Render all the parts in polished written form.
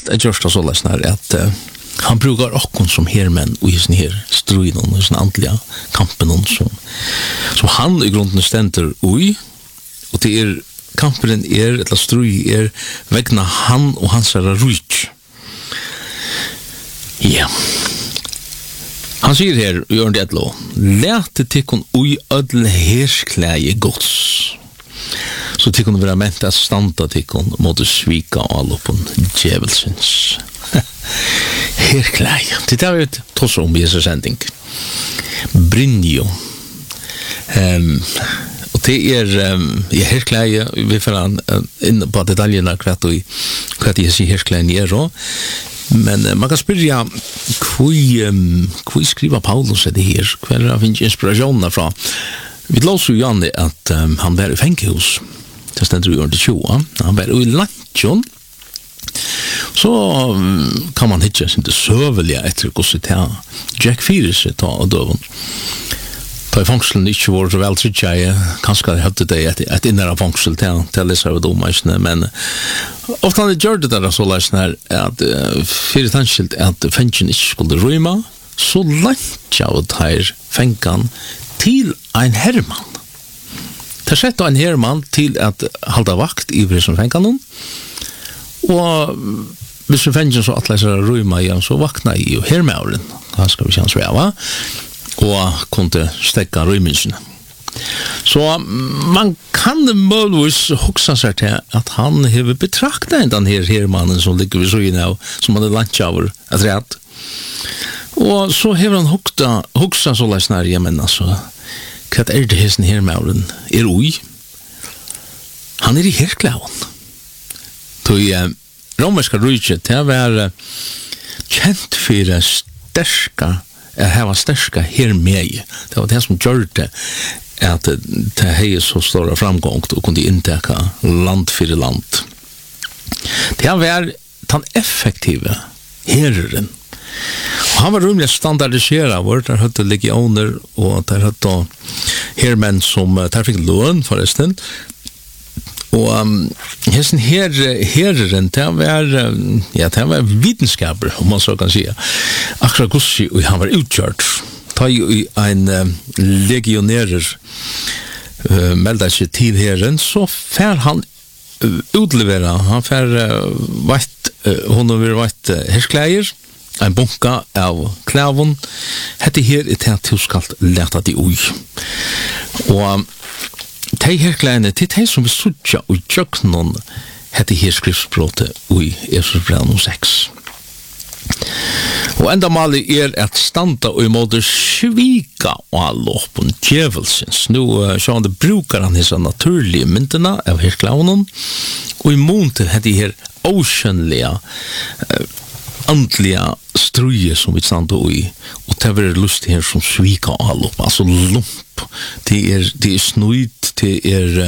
generellt är just så läsnar att han brukar också som hermän och i sin här striden och sin andliga kampen som han i grunden ständer oj och det är kampen eller strid vägna han och hans rike. Ja. Han säger här i Örn Edlo, lät det tikkun ui ödle herskläge gods. Så tikkun vara ment att standa tikkun mot svika och alloppen djävelsens. Herskläge. Det har vi ett toss om i Jesus sändning. Brynjo. Och det är herskläge, vi får in på detaljerna kvart jag säger herskläge är då. Men man kan spyrja hur skriver Paulus det här? Hur finns inspirationen från? Vi låser ju Janne att han var i fängelse. Det ständer ju under 20. Han var i Lanchon. Så kan man hitta sig inte sövliga efter att gå sig till Jack Fires och döven. Ta i fångslen inte var så väl trycka jag kanske hade det ett innare fångsel till dessa domarna, men ofta han gör det där så läsnar att för ett enskilt att fängelsen inte skulle rymma så långt jag här fängan till en herman. Det sätter en herman till att hålla vakt i det som fängan och hvis fängelsen så att läsa rymma igen så vaknar ju hermauren. Han ska vi känna va? Och kunde stäcka rymmelsen. Så man kan möjligtvis huxa sig till att han har betraktat den här hermannen som ligger vid synen som han är lantjauer att rätt. Och så har han huxa så läsnar jag men alltså vad är det här hermannen är oj. Han är i herkläven. Då romerska riket det var känt för det stärska här var stärska här med. Det var det som gjorde att det här så stora framgång och kunde intäcka land för land. Det var den effektiva herren. Och han var rumligt standardiserad. Där hade legioner och där hade hermän som där fick lön förresten. Och hessen herren det var vetenskaper om man så kan säga. Akkurat gussi och han var utgjort. Ta ju en legionärer melda sig till herren så fär han utlevera. Han fär hon har varit härskläger en bunka av klävon. Hette här är det tuskalt lätta det oj. Och det här kläderna, det är som vi suttja och tjöknon hette här skriftspråket i Efesierbrevet 6. Och enda malet är att standa och måste svika och alloppen djävelsens. Nu så han brukar han dessa naturliga mynterna av här kläderna och i mån till hette här okännliga andliga struje som vi standa i och det var lust här som svika och allopp, alltså lump. Det är snöjt, det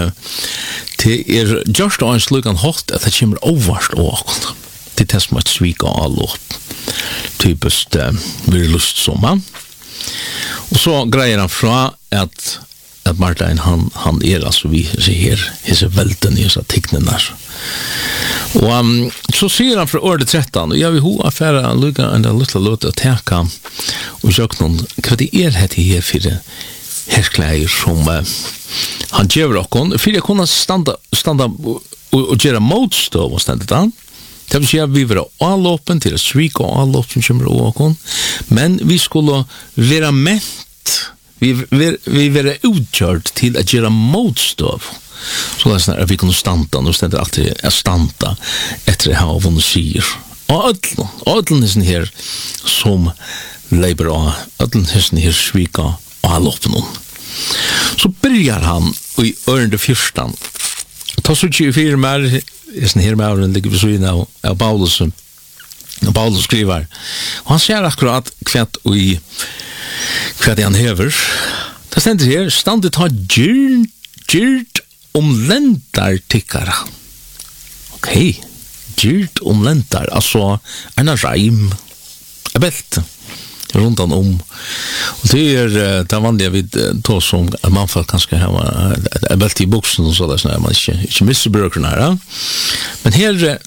är just en slugan hot att det kommer överst och det är som att svika och allopp. Typiskt blir lust som och så grejer han från att Martin han är alltså vi ser här hese välten i så tecknen och så ser han för ordet 13 och jag vill ha affären lucka en liten låt att täcka och jag någon vad det är här för det härskläger som han ger och för jag kunna standa och göra motstånd och stanna där. Det vill säga vi var all öppen till att svika all öppen som kommer men vi skulle vara ment vi var utgjort till att göra motstånd. Så läsnar att vi kunde stanta och ständer alltid att stanta efter det här av hon säger. Och ödlen är sån här som lever av ödlen är sån här svika och all öppen. Så börjar han i örn 14. Ta så 24 mer är sån här med den ligger vid synen av Paulus. Paulus skriver. Och han säger akkurat kvart han hever. Det ständer här standet har gyrt läntar tickara. Okej. Gyrt läntar. Alltså en rajm. En bälte. Runt om. Och det är det vanliga vid då som man får kanske ha en bälte i boxen och sådär. Man inte missbrukar den här. Men här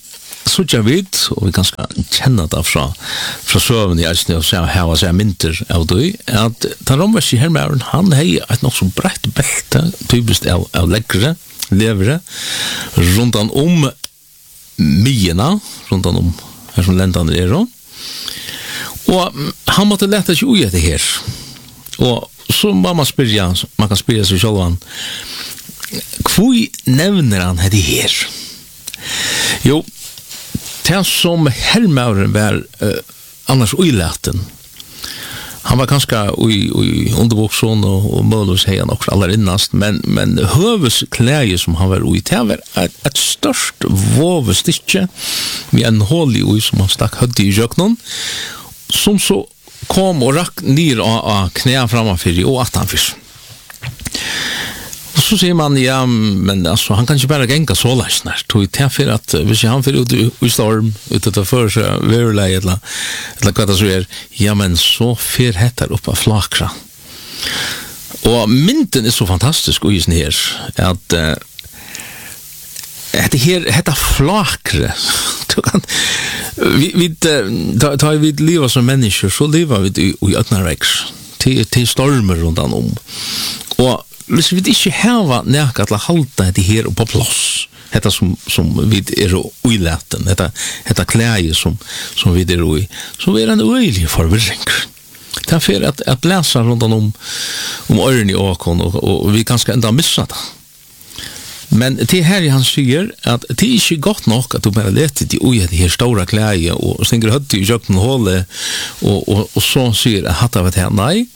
så jag vet och vi ganska känna det från söven i Asien och så här var så mynter av det att den romerske hermaren han hej ett något så brett bälte typiskt av läckre levre runt om myerna runt om här som ländan är då och han måste lätta sig ut det här och så man kan spyrja sig själv kvui nevner han det här jo det som hermauren var annars oiläten. Han var ganska i undervokson och mölus hejan också allra innast, men höveskläge som han var i, det var ett störst våvestikke med en hål i som han stakk hødde i jøknon, som så kom og rakk ner av knä framför och attanfyrs. Och så säger man, ja, men alltså, han kan inte bara gänga så läsnar. Tog det för att, hvis han får ut i storm, utan att för sig veruleg, eller vad det så är, ja, men så får hettar upp av flakra. Och mynten är så fantastisk och just här, att detta flakre, vi lever som människor, så lever vi i öppnarvägs, till stormer runt om. Och hvis vi ikke hava nekka til å halda det her på plass, dette som vi er uileten, dette klæge som vi er i, så er det en øyelig forvirring. Det er for at blæsa rundt om øren i åkon, og vi ganske enda missa det. Men det her han sier at det er ikke godt nok at du bare leter de ui det her stora klæge og stinger høtti i jøkken hålet og så sier at hatt av et her, nei.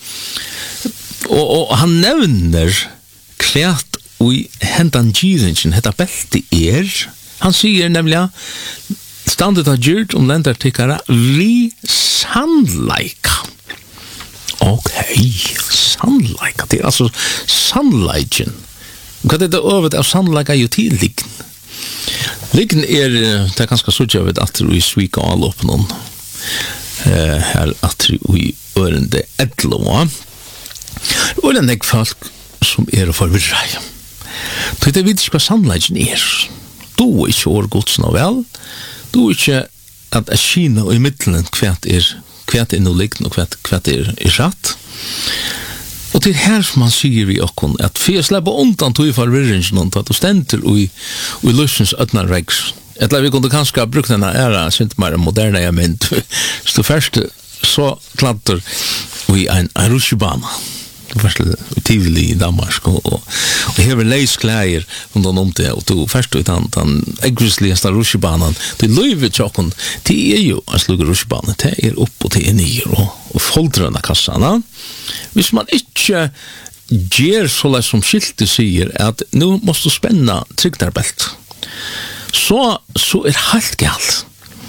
Og han nevner klært i hendan gyringen, hetta belti han sier nemlig standet av gyrt lendartikkara vi sannleika. Ok, sannleika, det er altså sannleiken. Hva er det övet av sannleika jo til liggen? Liggen det er ganske suttje av at vi svika all opp noen her at vi ørende etloa. Og det er folk som å forvirre. Det vet ikke hva sannleggen Du er ikke årgodsen av vel. Du er ikke at kina og i middelen kvært noe likt og kvært rett. Og til her som han sier vi okkon at for jeg slipper undan tog forvirringen at du stender i løsens øtnarveggs. Eller vi kunne kanskje brukt denne sint mer moderne mynd. Så først så kladder vi en rusjebana. Først tivoli i Danmark og hever leisklæger rundt det og du først ut den eggvisligste rusjebanen til løyve tjokken det jo en slugge rusjebanen det opp og det nyer og foldrønne kassene hvis man ikke gjør så lett som skiltet sier at nå måste du spenne trygdarbelt så helt galt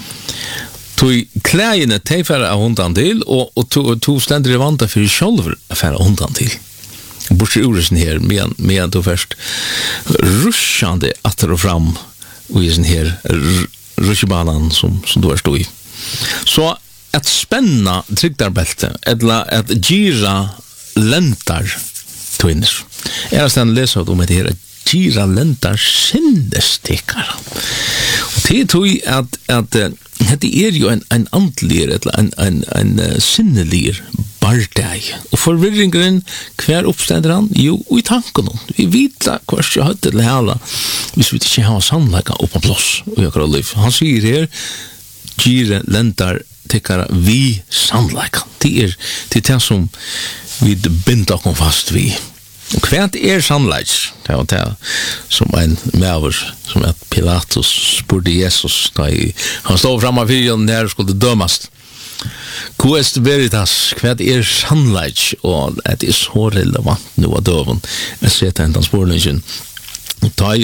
tog klægene til for av hundan til, og tog stender i vanta for selv for av hundan til. Bortsett uresen her, medan du først russjande atter og fram i sin her russjebanan som du stå i. Så at spenna trygdarbelte, eller at gira lentar tvinner. Jeg har stendt lesa om det her, gira lentar sinnestikkar. Og det tog at det jo en andlig eller en sinnelig bardeg. Og forvirringen, hver oppstender han? Jo, i tanken. Vi vet hva jeg hadde til hele, hvis vi ikke har sannleggen opp på plass i akkurat liv. Han sier her, gire lentar tikkara vi sannleggen. Det er det som vi binder oss fast vi. Og hva sannleggs? Det var det som en maver, som at Pilatus spurte Jesus, da han stod framme av fyrjen der og skulle dømast. Hva est veritas? Hva sannleggs? Og det er så relevant nå av døven. Jeg ser til hentan spørningen. Da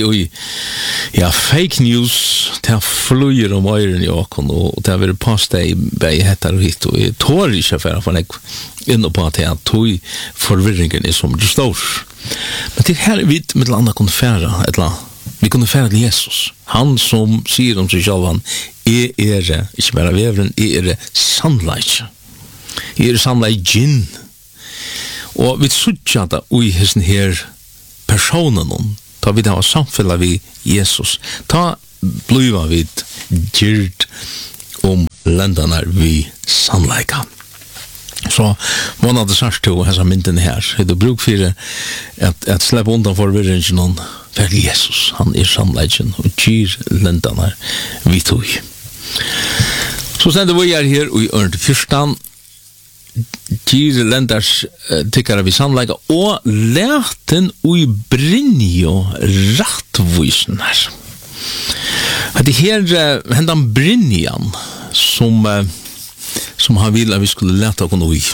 fake news, det flyr om øyren i åkken, og det har vært påsteg bei hettar og hit, og jeg tår ikke for jeg inne på at jeg tog forvirringen som det står. Men til her vi med andre kunne fære, vi kunne fære til Jesus. Han som sier om seg selv, han ikke bare veveren, sannleik. Sannleikin. Og vi suttja det i hessen her personen, ta vi det av samfunnet vi Jesus. Ta bliva vid gyrt länderna vi sannleika. Så man hade sagt till hesa mynden här. Det bruk för att släppa undan förvirringen någon för Jesus. Han sannleiken och gyr länderna vi tog. Så sen det var jag här i örnt fyrstan gyr länders tyckare vi sannleika och läten ui brinjo rattvisnar. Det här händan brinjan som han ville att vi skulle läta oss i.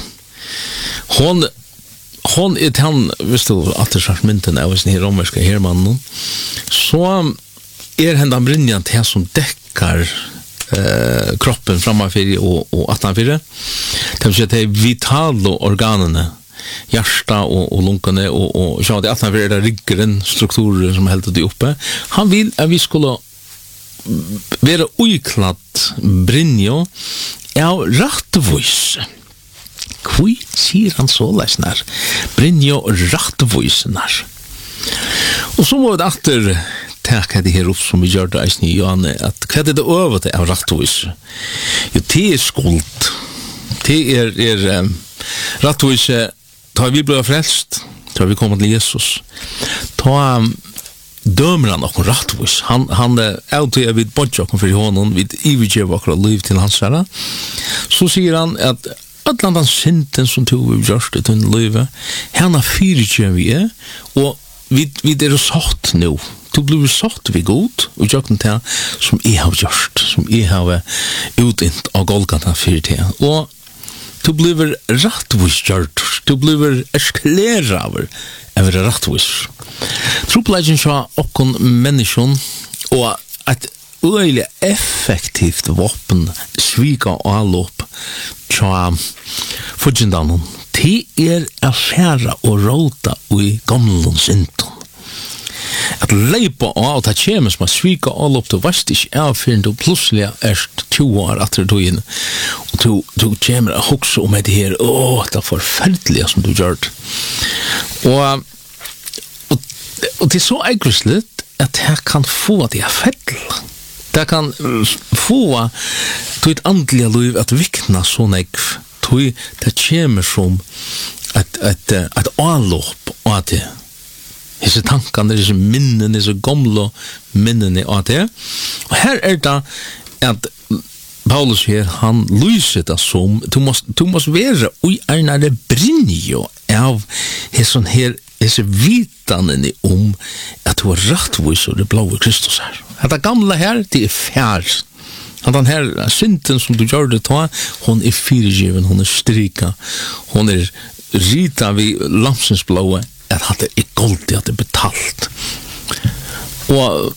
Hon är han, visst du, att det sagt mynten av sin romerska hermannen, så är händan brinjan till han som däckar kroppen framför och attanför. Det vill säga att det är vitala organen, hjärta och lungorna och så det attanför är det ryggen, strukturer som helt det uppe. Han vill att vi skulle vara uiklatt brinjo av rattvoise. Kui sier han så lesnar? Brinjo rattvoisenar. Og så må vi atter taka det her upp som vi gjør det eisen i Johanne, at hva det over til av rattvoise? Jo, det skuld. Det rattvoise, da vi ble frelst, da vi kom til Jesus, da dømer han okkur rattvis. Han auto vid bodjokken for honom, vid ivergjev okkur liv til hans herre. Så sier han at atlantan synden som tog vi gjørst i tunn livet, hana fyrtjev vi og vi er satt nå. Du blir satt vi god, og jokken til som jeg har gjørst, som jeg har utint av Golgata fyrtjev. Og du blir rattvis gjørt, du blir eskleraver av rattvis. Trupplagen sa okkon menneskjon og et øyelig effektivt vapen svika og allop tja fudgendanon til affæra og råta i gamlun sinton. At leipa av ta kjemer som svika allop du varst ikke avfyrin du plutselig erst 20 år atter togin og du kjemer a hoksa om det her det er forferdelige som du gjør og det er så egrisligt at jeg kan få det fell. Det kan få til et andelig liv at vikna så negv. Det kommer som et avlåp av det. Disse tankene, disse minnene, disse gamle minnene av det. Og her det at Paulus her, han lyser det som du måste være ui ernare brinjo av hesson her disse vitanene om at du har rattvis og det blåe Kristus her. Dette gamle her, det fær. At den her synden som du gjør det ta, hon fyrirgiven, hon strika, hon rita vid lamsens blåe, at det goldig, at det betalt. Og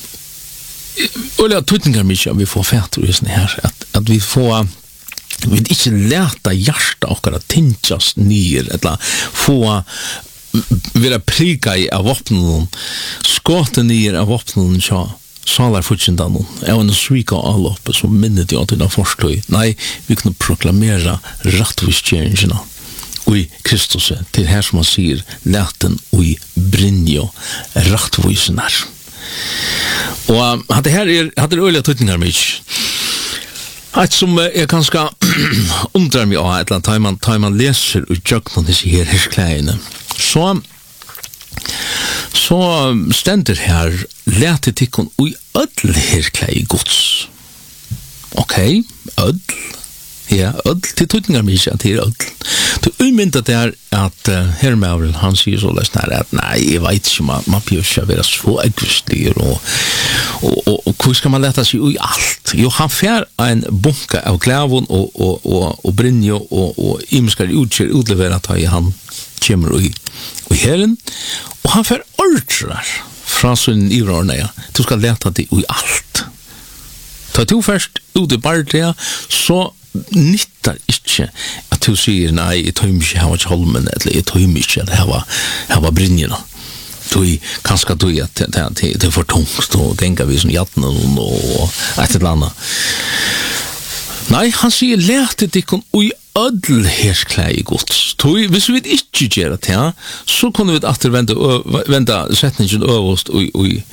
Olja tutningar mykje vi får fætur i sånne her, at vi får vi ikke leta hjarta okkara tinjas nyer, eller få vera prika i av vopnen, skåte nyer av vopnen, salar futsindanon, en svika alloppe som minnet i åttina forstøy. Nei, vi kunne proklamera rattvistjengina ui Kristus, til her som han sier, leten ui brinjo rattvisenar. Og at det her hadde øyla tøytningar mykje. Et som jeg kanskje undrar meg av, et eller annet, tar man leser ut jøkna disse her herskleiene, så stender her lete tikkun ui ødel herklei gods. Ok, ødel. Ja, ødel til tøytningar mykje at det ødel. Du umynda det at herrmauren, han sier så lesnar at nei, jeg vet ikke, man bør ikke være så egvistlig og hvor skal man leta seg ui alt? Jo, han fer en bunke av glavun og brinjo og imskar utlevera ta i han kommer ui herren og han fer ordrar fra sin ivrarna, du skal leta det ui alt. Ta to først ut i bardia, så nyttar ikke at du sier nei, jeg tar ikke hava kjolmen, eller jeg tar ikke hava brinjena. Kanskje du at det er for tungt og genga vi som jattene og et eller annet. Nei, han sier lete dikken ui ødel hersklei gods. Hvis vi ikke gjør det, så kunne vi atter venda setningen øverst ui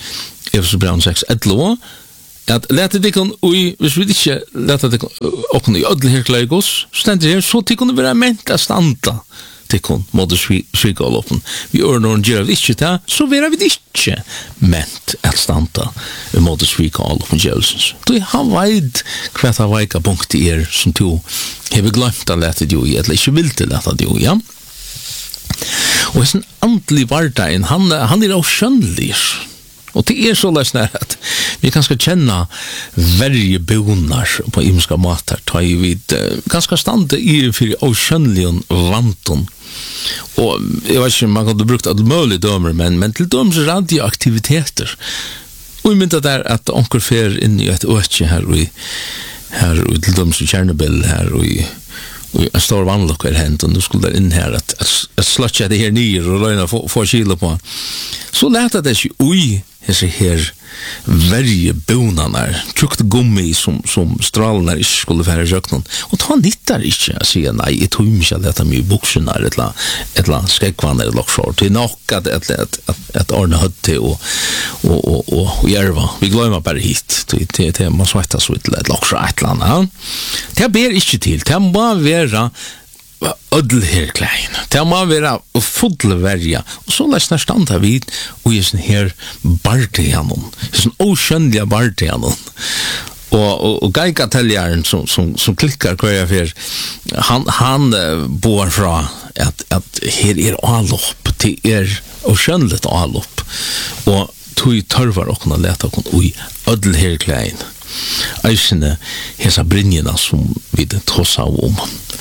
Efeserbrevet 6:11 at lete dikon ui, hvis vi ikke lete dikon oppnå i ødelherkleikos, stendet her, så tikon være ment av standa tikon måtte svika av loppen. Vi når gjør vi ikke det, så være vi ikke ment av standa måtte svika av loppen djevelsens. Du har veid hva det veika punktet som du har glemt å lete det i, eller ikke vil til lete det i, ja? Og en andlig vardagen, han avskjønnelig. Og det så løsner at vi kan kjenne verje bonar på imenska matar, ta i vid ganske stande i for avskjønnelig vanton. Og jeg vet ikke, man kan brukt alle mulige dømer, men til døms radioaktiviteter. Og jeg mynda der at onker fer inn i et øtje her til døms i Tjernobyl her og en stor vannlokk hent, og nu skulle der inn her at slutja det her nyer og løgna få kilo på. Så leta det ikke ui hese her verje bonanar, tjukt gummi som stralene ikke skulle være røknen. Og ta nittar ikke å si nei, jeg tog ikke at dette mye buksenar, et eller annet skrekkvann eller loksår, til nok at ordne høtti og gjerva. Vi glemmer bare hit, til man sveitas ut til et loksår, et eller annet. Det ber ikke til, det må være ödelherklein. Det må være fullverja. Og så lest standa vid og i sånn her bardianon. I sånn oskjønnelige bardianon. Og geikateljaren som klikkar hver jeg fer, han bor fra at her avlopp, det oskjønnelig avlopp. Og tog tørvar okna leta okna ui ödelherklein. Eisene hesa brinjena som vi trossa om.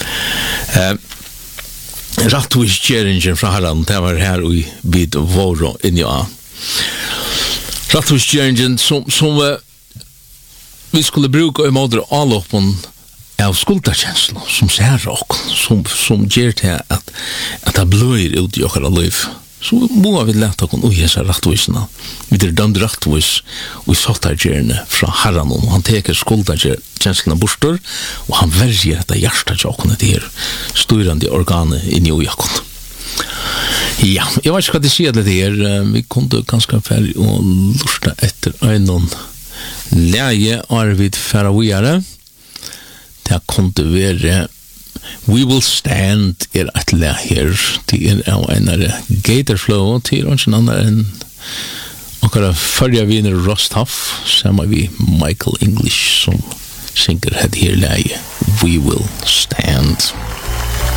Rattvisgeringen fra Herren, det var her i bid våre inni av. Rattvisgeringen som vi skulle bruke i måte avloppen av skuldakjenslen, som ser oss, som gjør til at det bløyer ut i okkara liv. Så må vi lete oss ui hese rattvisene. Vi dømd rattvis og sottargjerne fra Herren, og han teker skuldakjenslene borster, og han verger dette hjertet til oss, det her styrende organet inni ui oss. Ja, jeg vet ikke hva de sier det her. Vi kunne ganske ferdig og lusta etter øynene leie Arvid Ferraviare. Det kunne være We Will Stand et le her. Det av en Gatorflow til en annen enn okkara førja viner Rosthoff, sammen vi Michael English som synger het her leie We Will Stand.